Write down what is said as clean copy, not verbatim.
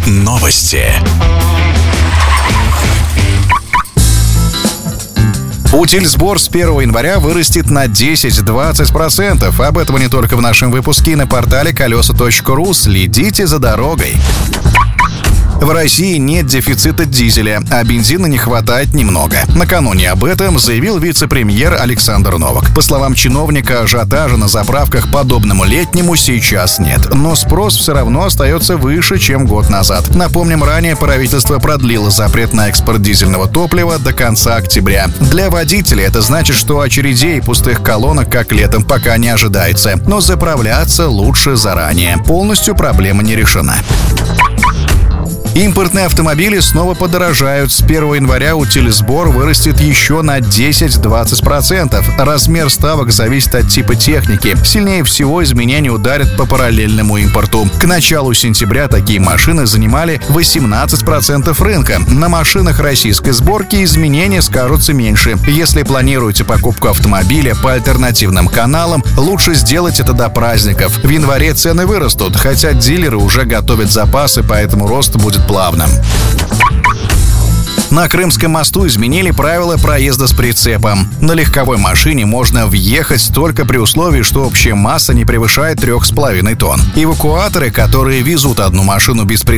Новости. Утильсбор с 1 января вырастет на 10-20%. Об этом не только в нашем выпуске и на портале колеса.ру. Следите за дорогой. В России нет дефицита дизеля, а бензина не хватает немного. Накануне об этом заявил вице-премьер Александр Новак. По словам чиновника, ажиотажа на заправках подобному летнему сейчас нет. Но спрос все равно остается выше, чем год назад. Напомним, ранее правительство продлило запрет на экспорт дизельного топлива до конца октября. Для водителей это значит, что очередей и пустых колонок, как летом, пока не ожидается. Но заправляться лучше заранее. Полностью проблема не решена. Импортные автомобили снова подорожают. С 1 января утильсбор вырастет еще на 10-20%. Размер ставок зависит от типа техники. Сильнее всего изменения ударят по параллельному импорту. К началу сентября такие машины занимали 18% рынка. На машинах российской сборки изменения скажутся меньше. Если планируете покупку автомобиля по альтернативным каналам, лучше сделать это до праздников. В январе цены вырастут, хотя дилеры уже готовят запасы, поэтому рост будет плавным. На Крымском мосту изменили правила проезда с прицепом. На легковой машине можно въехать только при условии, что общая масса не превышает 3,5 тонн. Эвакуаторы, которые везут одну машину без прицепа,